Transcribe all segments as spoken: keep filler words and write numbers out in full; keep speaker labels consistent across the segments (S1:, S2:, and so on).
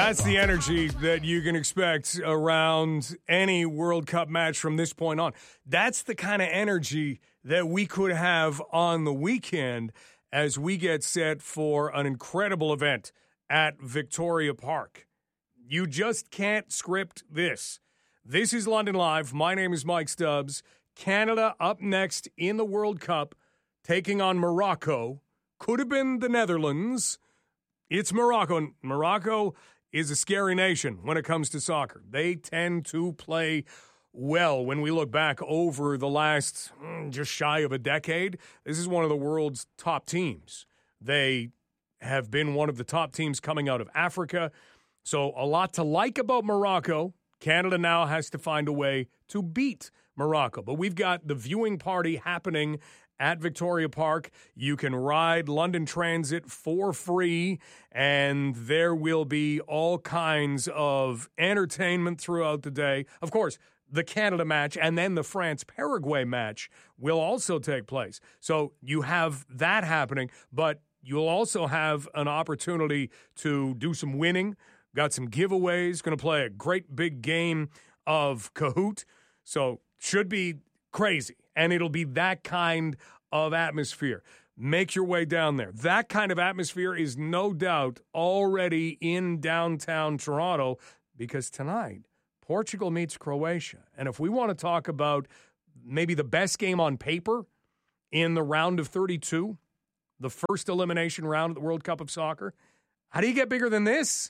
S1: That's the energy that you can expect around any World Cup match from this point on. That's the kind of energy that we could have on the weekend as we get set for an incredible event at Victoria Park. You just can't script this. This is London Live. My name is Mike Stubbs. Canada up next in the World Cup, taking on Morocco. Could have been the Netherlands. It's Morocco. And Morocco is a scary nation when it comes to soccer. They tend to play well when we look back over the last mm, just shy of a decade. This is one of the world's top teams. They have been one of the top teams coming out of Africa. So a lot to like about Morocco. Canada now has to find a way to beat Morocco. But we've got the viewing party happening at Victoria Park. You can ride London Transit for free, and there will be all kinds of entertainment throughout the day. Of course, the Canada match and then the France-Paraguay match will also take place. So you have that happening, but you'll also have an opportunity to do some winning. Got some giveaways, going to play a great big game of Kahoot. So should be crazy, and it'll be that kind of atmosphere. Make your way down there. That kind of atmosphere is no doubt already in downtown Toronto because tonight, Portugal meets Croatia. And if we want to talk about maybe the best game on paper in the round of thirty-two, the first elimination round of the World Cup of Soccer, how do you get bigger than this?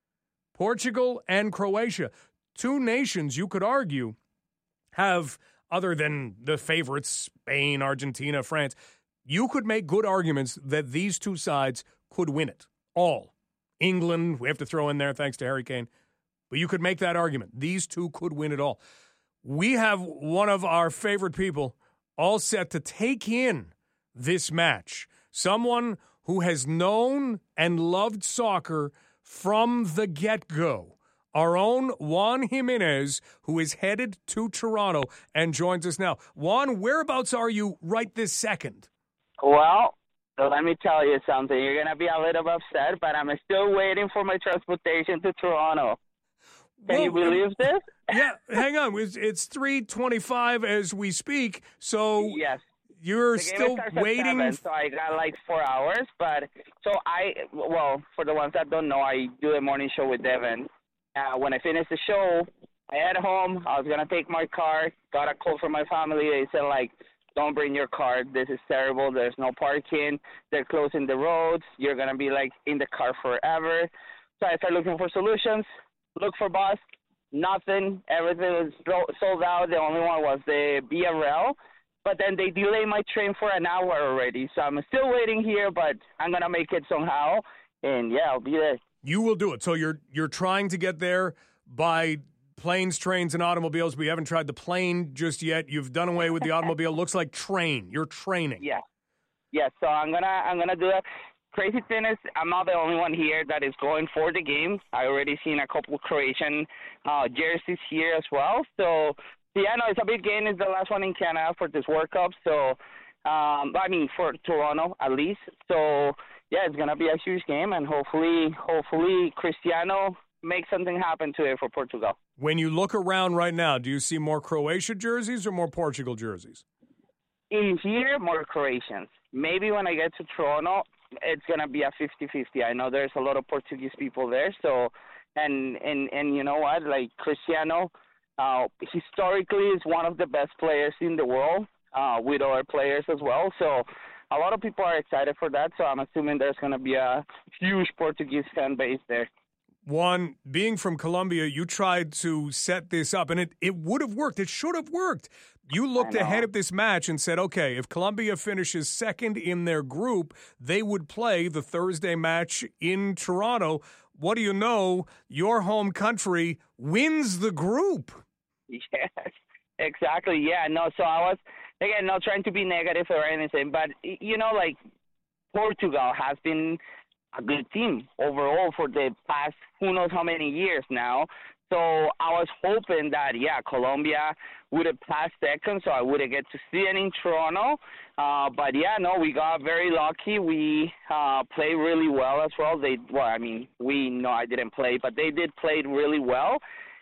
S1: Portugal and Croatia, two nations you could argue have, other than the favorites, Spain, Argentina, France, you could make good arguments that these two sides could win it all. England, we have to throw in there thanks to Harry Kane, but you could make that argument. These two could win it all. We have one of our favorite people all set to take in this match, someone who has known and loved soccer from the get-go. Our own Juan Jimenez, who is headed to Toronto and joins us now. Juan, whereabouts are you right this second?
S2: Well, let me tell you something. You're going to be a little upset, but I'm still waiting for my transportation to Toronto. Can well, you believe this?
S1: Yeah, hang on. It's, it's three twenty-five as we speak, so
S2: yes.
S1: You're
S2: the game
S1: still
S2: starts
S1: waiting?
S2: At seven, so I got like four hours. But so I, well, for the ones that don't know, I do a morning show with Devin. Uh, when I finished the show, I head home. I was going to take my car. Got a call from my family. They said, like, don't bring your car. This is terrible. There's no parking. They're closing the roads. You're going to be, like, in the car forever. So I started looking for solutions. Look for bus. Nothing. Everything was sold out. The only one was the B R L. But then they delayed my train for an hour already. So I'm still waiting here, but I'm going to make it somehow. And, yeah, I'll be there.
S1: You will do it. So you're you're trying to get there by planes, trains, and automobiles, but you haven't tried the plane just yet. You've done away with the automobile. Looks like train. You're training.
S2: Yeah. Yeah, so I'm going to I'm gonna do that. Crazy thing is, I'm not the only one here that is going for the game. I already seen a couple Croatian uh, jerseys here as well. So, yeah, no, it's a big game. It's the last one in Canada for this World Cup. So, um, I mean, for Toronto at least. So, yeah, it's going to be a huge game, and hopefully, hopefully Cristiano makes something happen to it for Portugal.
S1: When you look around right now, do you see more Croatia jerseys or more Portugal jerseys?
S2: In here, more Croatians. Maybe when I get to Toronto, it's going to be a fifty-fifty. I know there's a lot of Portuguese people there. So, and, and, and you know what? Like, Cristiano, uh, historically is one of the best players in the world, uh, with other players as well. So, a lot of people are excited for that. So, I'm assuming there's going to be a huge Portuguese fan base there.
S1: Juan, being from Colombia, you tried to set this up, and it, it would have worked. It should have worked. You looked ahead of this match and said, okay, if Colombia finishes second in their group, they would play the Thursday match in Toronto. What do you know? Your home country wins the group.
S2: Yes, exactly. Yeah, no, so I was, again, not trying to be negative or anything, but, you know, like, Portugal has been a good team overall for the past who knows how many years now. So I was hoping that, yeah, Colombia would have passed second, so I would have get to see it in Toronto. Uh, but, yeah, no, we got very lucky. We uh, played really well as well. They, well, I mean, we, no, I didn't play, but they did play really well.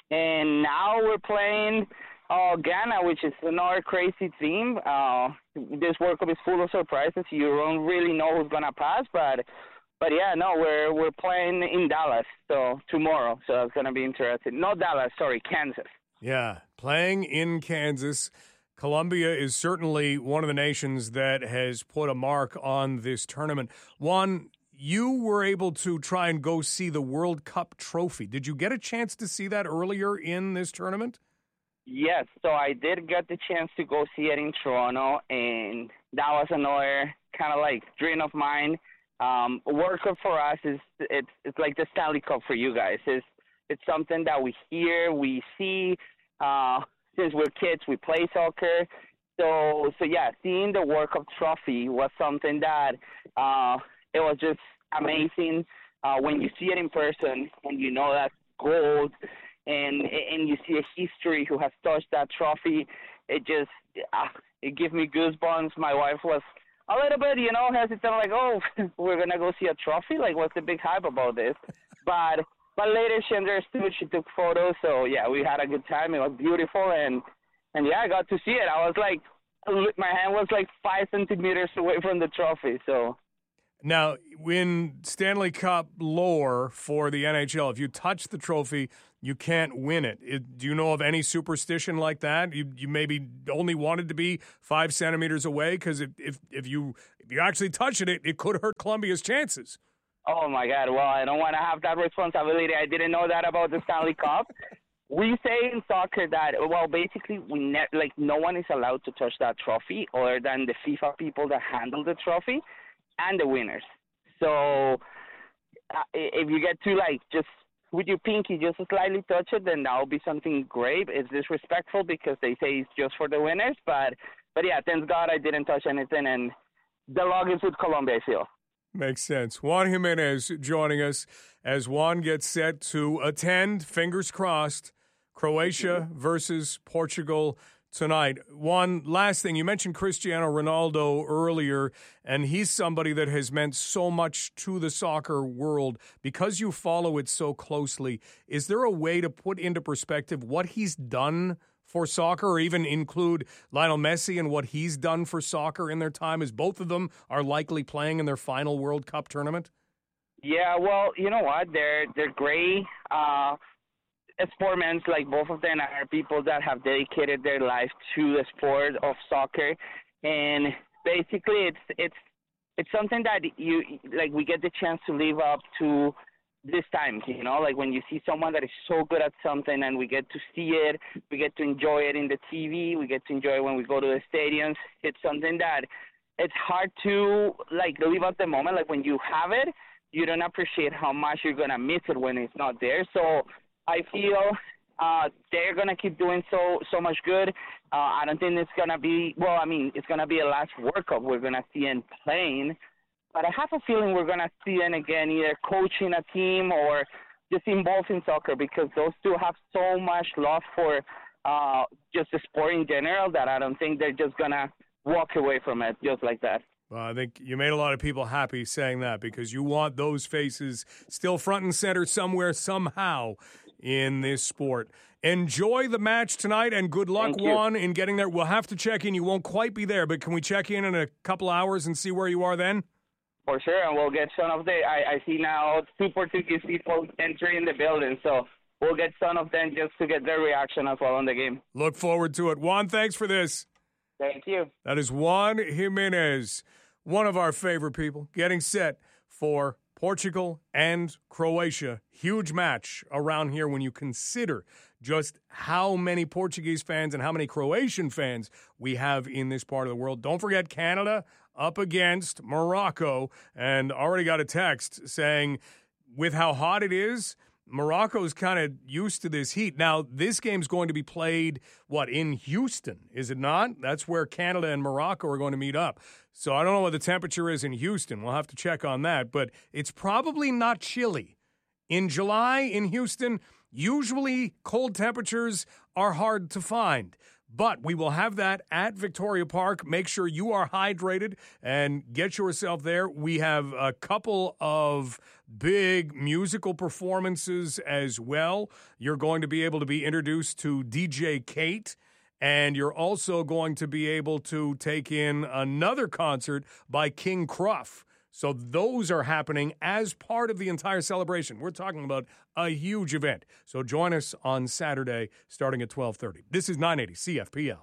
S2: And now we're playing uh, Ghana, which is another crazy team. Uh, this World Cup is full of surprises. You don't really know who's going to pass, but – But yeah, no, we're we're playing in Dallas so tomorrow, so it's gonna be interesting. Not Dallas, sorry, Kansas.
S1: Yeah, playing in Kansas. Colombia is certainly one of the nations that has put a mark on this tournament. Juan, you were able to try and go see the World Cup trophy. Did you get a chance to see that earlier in this tournament?
S2: Yes, so I did get the chance to go see it in Toronto, and that was another kind of like dream of mine. Um, World Cup for us is it's it's like the Stanley Cup for you guys. It's it's something that we hear, we see. Uh, since we're kids, we play soccer. So so yeah, seeing the World Cup trophy was something that uh, it was just amazing. Uh, when you see it in person and you know that's gold, and and you see a history who has touched that trophy, it just uh, it gives me goosebumps. My wife was a little bit, you know, hesitant, like, oh, we're going to go see a trophy? Like, what's the big hype about this? But but later she understood, she took photos, so, yeah, we had a good time. It was beautiful, and, and yeah, I got to see it. I was like, my hand was like five centimeters away from the trophy, so.
S1: Now, in Stanley Cup lore for the N H L, if you touch the trophy, you can't win it. it. Do you know of any superstition like that? You you maybe only wanted to be five centimeters away because if, if if you if you actually touch it, it, it could hurt Colombia's chances.
S2: Oh my God! Well, I don't want to have that responsibility. I didn't know that about the Stanley Cup. We say in soccer that, well, basically we ne- like no one is allowed to touch that trophy other than the FIFA people that handle the trophy and the winners. So uh, if you get to like just with your pinky just slightly touch it, then that will be something great. It's disrespectful because they say it's just for the winners. But but yeah, thank God I didn't touch anything, and the log is with Colombia, I feel.
S1: Makes sense. Juan Jimenez joining us as Juan gets set to attend, fingers crossed, Croatia versus Portugal tonight. One last thing, you mentioned Cristiano Ronaldo earlier, and he's somebody that has meant so much to the soccer world. Because you follow it so closely, is there a way to put into perspective what he's done for soccer, or even include Lionel Messi and what he's done for soccer in their time, as both of them are likely playing in their final World Cup tournament?
S2: Yeah, well, you know what? They're, they're great. Uh, sportmen, like both of them are people that have dedicated their life to the sport of soccer, and basically it's it's it's something that you like we get the chance to live up to this time, you know, like when you see someone that is so good at something and we get to see it, we get to enjoy it in the T V, we get to enjoy it when we go to the stadiums. It's something that it's hard to like live at the moment. Like when you have it, you don't appreciate how much you're gonna miss it when it's not there. So I feel uh, they're going to keep doing so so much good. Uh, I don't think it's going to be, well, I mean, it's going to be a last World Cup we're going to see in playing. But I have a feeling we're going to see them again, either coaching a team or just involved in soccer, because those two have so much love for uh, just the sport in general that I don't think they're just going to walk away from it just like that.
S1: Well, I think you made a lot of people happy saying that, because you want those faces still front and center somewhere, somehow, in this sport. Enjoy the match tonight, and good luck, Juan, in getting there. We'll have to check in. You won't quite be there, but can we check in in a couple hours and see where you are then?
S2: For sure, and we'll get some of the, I, I see now two Portuguese people entering the building, so we'll get some of them just to get their reaction as well on the game.
S1: Look forward to it. Juan, thanks for this.
S2: Thank you.
S1: That is Juan Jimenez, one of our favorite people, getting set for Portugal and Croatia. Huge match around here when you consider just how many Portuguese fans and how many Croatian fans we have in this part of the world. Don't forget Canada up against Morocco, and already got a text saying with how hot it is, Morocco's kind of used to this heat. Now, this game's going to be played, what, in Houston, is it not? That's where Canada and Morocco are going to meet up. So I don't know what the temperature is in Houston. We'll have to check on that. But it's probably not chilly. In July in Houston, Usually, cold temperatures are hard to find. But we will have that at Victoria Park. Make sure you are hydrated and get yourself there. We have a couple of big musical performances as well. You're going to be able to be introduced to D J Kate, and you're also going to be able to take in another concert by King Kruff. So those are happening as part of the entire celebration. We're talking about a huge event. So join us on Saturday starting at twelve thirty. This is nine eighty C F P L.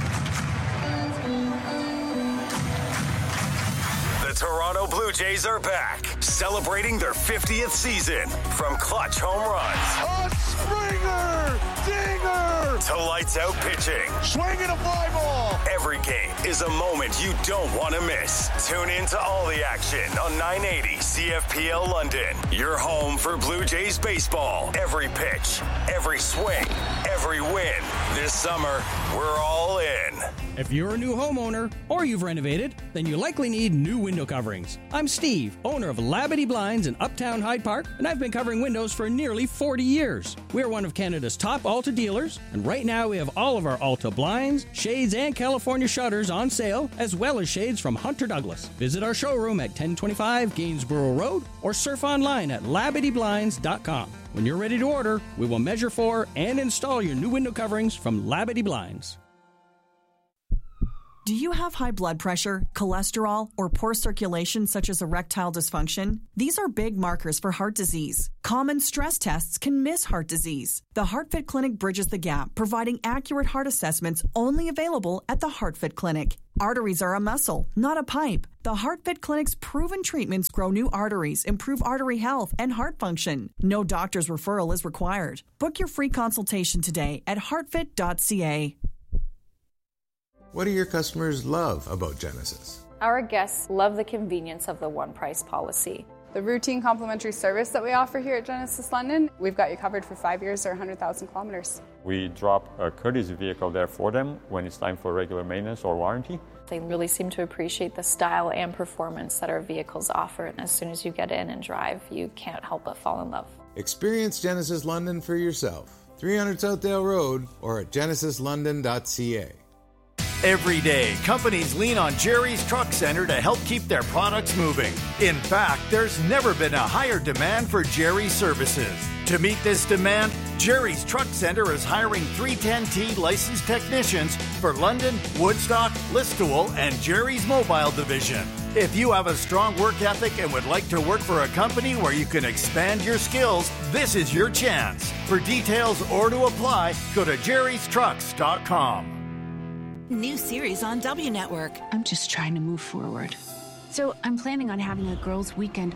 S3: The Toronto Blue Jays are back, celebrating their fiftieth season. From clutch home runs.
S4: A Springer! Dinger!
S3: To lights out pitching.
S4: Swinging a fly ball!
S3: Every game is a moment you don't want to miss. Tune in to all the action on nine eighty C F P L London. Your home for Blue Jays baseball. Every pitch, every swing, every win. This summer, we're all in.
S5: If you're a new homeowner or you've renovated, then you likely need new window coverings. I'm Steve, owner of Labadee Blinds in Uptown Hyde Park, and I've been covering windows for nearly forty years. We're one of Canada's top Alta dealers, and right now we have all of our Alta blinds, shades, and California shutters on sale, as well as shades from Hunter Douglas. Visit our showroom at ten twenty-five Gainsborough Road or surf online at labadee blinds dot com. When you're ready to order, we will measure for and install your new window coverings from Labadee Blinds.
S6: Do you have high blood pressure, cholesterol, or poor circulation such as erectile dysfunction? These are big markers for heart disease. Common stress tests can miss heart disease. The HeartFit Clinic bridges the gap, providing accurate heart assessments only available at the HeartFit Clinic. Arteries are a muscle, not a pipe. The HeartFit Clinic's proven treatments grow new arteries, improve artery health, and heart function. No doctor's referral is required. Book your free consultation today at heartfit dot c a.
S7: What do your customers love about Genesis?
S8: Our guests love the convenience of the one-price policy.
S9: The routine complimentary service that we offer here at Genesis London, we've got you covered for five years or one hundred thousand kilometers.
S10: We drop a courtesy vehicle there for them when it's time for regular maintenance or warranty.
S8: They really seem to appreciate the style and performance that our vehicles offer, and as soon as you get in and drive, you can't help but fall in love.
S7: Experience Genesis London for yourself. three hundred Southdale Road or at genesis london dot c a.
S11: Every day, companies lean on Jerry's Truck Center to help keep their products moving. In fact, there's never been a higher demand for Jerry's services. To meet this demand, Jerry's Truck Center is hiring three ten T licensed technicians for London, Woodstock, Listowel, and Jerry's Mobile Division. If you have a strong work ethic and would like to work for a company where you can expand your skills, this is your chance. For details or to apply, go to jerrys trucks dot com.
S12: New series on W Network.
S13: I'm just trying to move forward. So I'm planning on having a girls' weekend.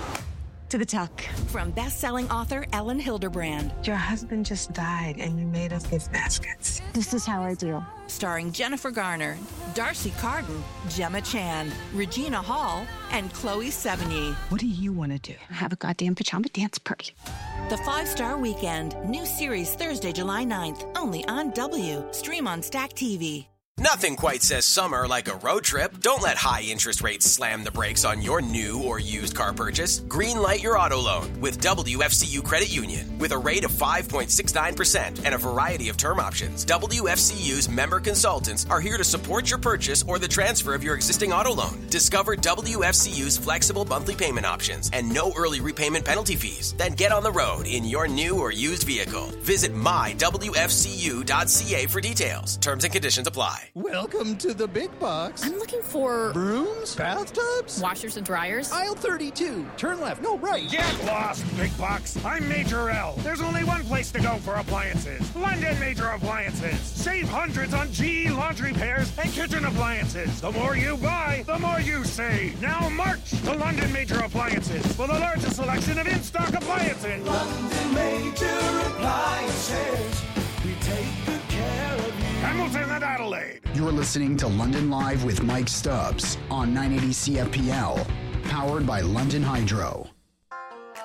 S13: To the tuck.
S12: From best-selling author Ellen Hilderbrand.
S14: Your husband just died and you made us gift baskets.
S13: This is how I do.
S12: Starring Jennifer Garner, Darcy Carden, Gemma Chan, Regina Hall, and Chloe Sevigny.
S14: What do you want to do?
S13: Have a goddamn pajama dance party.
S12: The Five-Star Weekend. New series Thursday, July ninth. Only on W. Stream on Stack T V.
S15: Nothing quite says summer like a road trip. Don't let high interest rates slam the brakes on your new or used car purchase. Greenlight your auto loan with W F C U Credit Union. With a rate of five point six nine percent and a variety of term options, W F C U's member consultants are here to support your purchase or the transfer of your existing auto loan. Discover W F C U's flexible monthly payment options and no early repayment penalty fees. Then get on the road in your new or used vehicle. Visit my w f c u dot c a for details. Terms and conditions apply.
S16: Welcome to the big box.
S17: I'm looking for...
S16: brooms? Bathtubs?
S17: Washers and dryers?
S16: Aisle thirty-two. Turn left. No, right.
S18: Get lost, big box. I'm Major L. There's only one place to go for appliances. London Major Appliances. Save hundreds on G E laundry pairs and kitchen appliances. The more you buy, the more you save. Now march to London Major Appliances for the largest selection of in-stock appliances.
S19: London Major Appliances. We take good care of you.
S18: Hamilton and Adelaide.
S20: You're listening to London Live with Mike Stubbs on nine eighty C F P L, powered by London Hydro.